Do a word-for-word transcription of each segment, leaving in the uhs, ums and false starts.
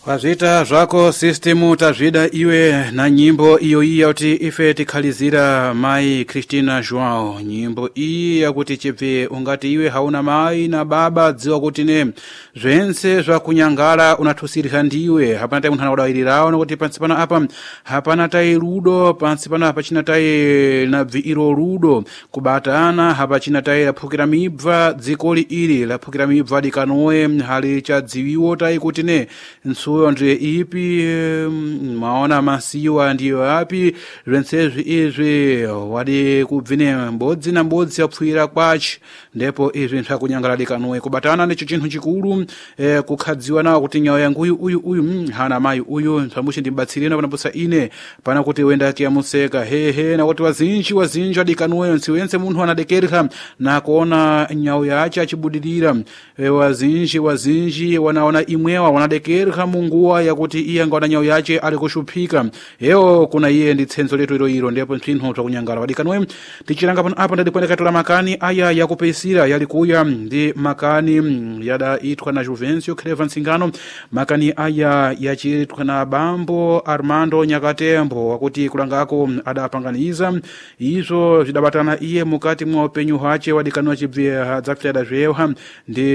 Kwa zvita zvako systemu tazvida iwe na nyimbo iyo iyi yakuti ife tikhalizira mai Christina João. Nyimbo iyi yakuti chibve ungati iwe hauna mai na baba dziwa kuti ne zvense zvakunyangala unathusirisa ndiwe. Hapana tai munhu anaudawirirawo nokuti pansi pano apa hapana tai rudo, pansi pano apa china tai na bviiro rudo kubatana, hapa china tai laphukira mibva dzikoli ili laphukira mibva likanowe hali cha dziwiwo tai kuti ne nsuyo ndre ipi maona masiwa ndiyo api zvensezvi izvi wadi kubvine mbodzi na mbodzi yapfuira kwachi ndipo izvi nsakunyangalalika nowe kubatana necho chinthu chikulu eh, kukhadziwa nawo kuti nyawo yangu uyu uyu uyu mm, hana mai uyu ntsamushi ndimbatsirena panaposa ine pana kuti wenda tiyamuseka hehe na kuti wazinji wazinji adikanowe nsiwense munthu anadekerera na kuona nyawo yache achibudirira eh, wazinji wazinji wanaona imwewa wanadekerera munguwa yakuti iye ngaona nyawo yache ali kushuphika yeo kuna iye ndi tsenzo letu ilo ilo ndipo nthinhu takunyangala wadikanwe tichiranga pano apa ndadikwendekatula makani aya yakupeisira yalikuya ndi makani yada itwa na Juvencio Creva Nsingano. Makani aya yachitwa na Bambo Armando Nyakatembo wakuti kulangako adapanganiza izo zidabatana iye mukati mwa upenyu hache wadikanwa chibve hadzapyada zvewa ndi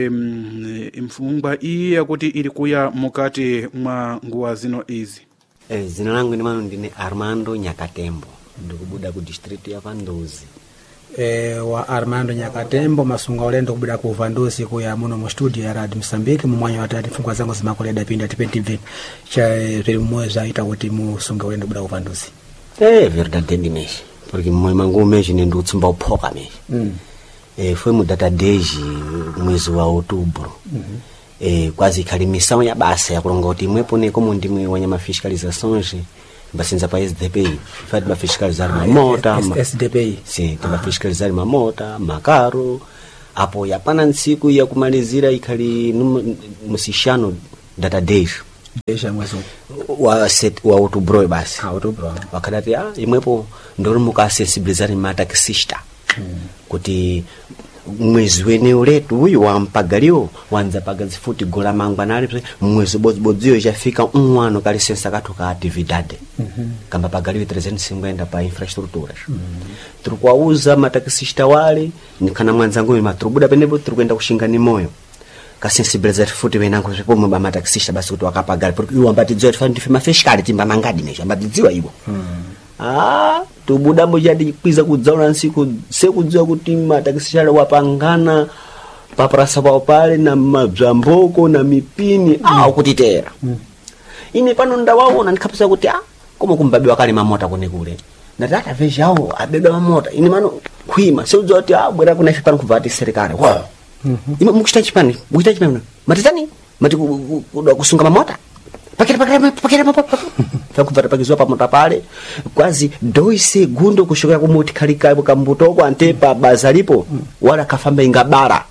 mfungwa iye yakuti ilikuya mukati mwa nguwa zino izi. Eh, zina langu ni mano ndine Armando Nyakatembo ndikubuda ku district ya Vandozi. Eh, wa Armando Nyakatembo masunga olendo kubida ku Vandozi kuya muno mu studio ya Radio Msambiki mu mwanya watati mfungwa zangu zimakoleda pinda tipenti cha vile mmoja ita kuti musunga olendo kubida ku Vandozi. Eh, verdade ndimeshi porque mmoja mangu meshi ndi utsumba uphoka meshi. Mm. Eh, foi mu data days mwezi wa Outubro. Mhm. Mm eh quase kalimisão ya basa ya kulonga kuti imwepo ne como ndimwe wanya ma fiscalizações basenza pa S D P I faz ba fiscalizar ma mota S D P I sim ba fiscalizar ma mota makaro apo yapana nsiku ya kumalizira ikali musishano data days desha mwezo wa set wa Outubro basi ah Outubro wakadati ah imwepo ndoro muka sensibilizar ma taxista hmm. kuti mwezi weneo letu uyu wampagalio wanza pagazi futi gola mangwanali mwezi bodzibodziyo jafika umwano kali sensa katoka atividade mm -hmm. kamba pagalio trezentos e cinquenta pa infraestruturas mm -hmm. turukwauza mataxista wale nikana mwanzangu matrubuda penepo turukwenda kushingani moyo ka sensibilizar futi wenango pepo mba mataxista basi kuti wakapagali porque uyu ambatidziwa tifani tifima fishkali timba mangadi mesho ambatidziwa iwo mm -hmm. Ah, tubuda mojadi kwiza kudzauna nsiku sekudziwa kuti mataxista wapangana paprasa pa pale na mabzamboko na mipini mm. ah ukutitera mm. ine pano ndawaona ndikapisa kuti ah koma kumbabe wakali mamota kone kule natata vejao abebe mamota ine mano kuima seudziwa kuti ah bwera kuna ife pano kubvati serikali wa mhm mm ime mukuchita chipani mukuchita chipani matitani mati kusunga mamota pakira pakira pakira pakira fakuvara pakizwa pamota pale quase dois segundos kushoka ku muti kalika kambuto kwa antepa bazalipo wala kafamba ingabara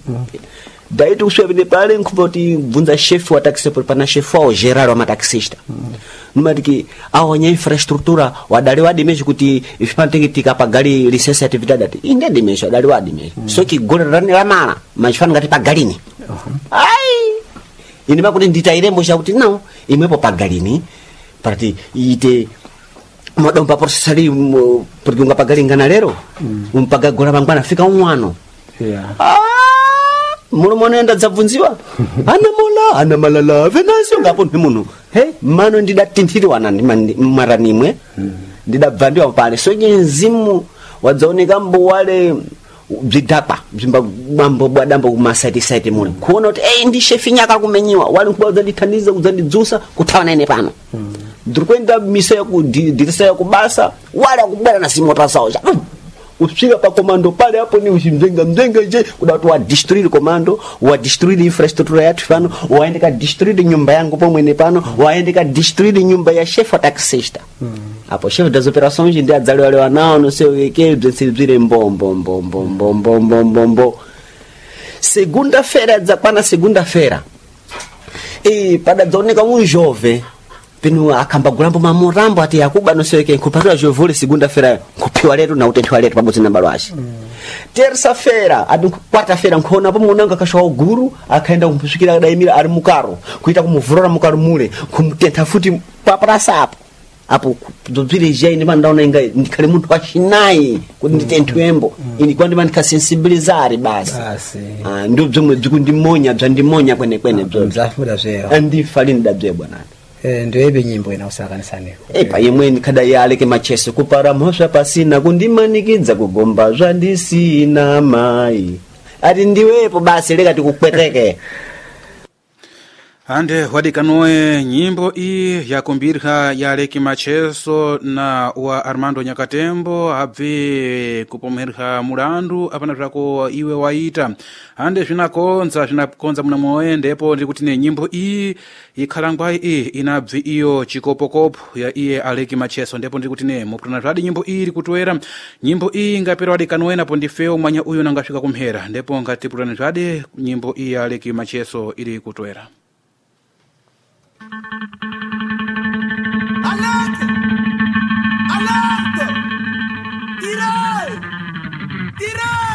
daí tu kuswebine pale nkuvoti vunza chef wa taxi por pana chef wa geral wa taxista numa diki awonya infraestrutura wadali wadi meji kuti ifipante kitika pagali license atividade ati inde dimeji wadali wadi meji so ki gole rani la mala majifani ngati pagalini ai ini makuti nditairembo chakuti no imwepo pagalini parti ite modomba processali porque unga pagali ngana lero mm. umpaga gola mangwana fika umwano yeah ah mulo monenda dzabvunziwa ana mola ana malala venasio ngapo ndimuno he mano ndidatinthiriwa nani maranimwe mm. ndidabvandiwa pale so nyenzimu wadzaoneka mbo wale bzidapa bzimba mambo bwadambo kumasite site mule kuona kuti eh ndi chef nyaka kumenyiwa wali kubadza dithandiza kudzandidzusa kuthawana ine pano mm. ndirikwenda mise ya ku dirisa ya kubasa wala kubera na simota sawo usifika pa komando pale hapo ni usimzenga mzenga je kudatu wa destroy komando wa destroy infrastructure ya tufano waende ka destroy nyumba yangu pomwene pano waende ka destroy nyumba ya chef wa taxista hapo mm. chef das operações ndi adzali wale wanao no sei weke dzensibzire mbombo mbombo mbombo mbombo mbombo segunda-feira dzakwana segunda-feira e pada dzoneka um jovem pino akamba gulambo mamorambo ati yakuba no sei weke kupatwa jovole segunda-feira phiwa letu na utenthiwa letu pabodzi na balwashi terça-feira adi quarta-feira nkhona po munanga kashawa uguru akaenda kumphusukira adaimira ari mukaro kuita kumuvurora mukaro mule kumtentha futi paparasapo apo dzobvire jaini mandaona inga ndikhale munthu wachinayi kuti nditenthwembo ini kwandi mandikasensibilizari basi ah ndio bzomwe bzikundimonya bzandimonya kwene kwene bzo mzafura zero andifa lini dabze bwana eh ndio ibe nyimbo inausakanisani epa yemwe nikada yaleke machese kupara mhosva pasina kundimanikidza kugomba zvandisina mai ati ndiwepo basi leka tikukweteke ande wadikanoe nyimbo iyi yakumbirha yaleki macheso na wa Armando Nyakatembo abve kupomherha mulandu apana zvako iwe waita ande zvinakonza zvinakonza muna moyo ndipo ndikuti ne nyimbo iyi ikhalangwa iyi inabvi iyo chikopokopo ya iye aleki macheso ndipo ndikuti ne muputana zvadi nyimbo iyi ikutwera nyimbo iyi ngapera wadikanoe napo ndifeo mwanya uyo nangasvika kumhera ndipo ngatiputana zvadi nyimbo iyi aleki macheso iri kutwera. Alerte! Alerte! Tirai! Tirai!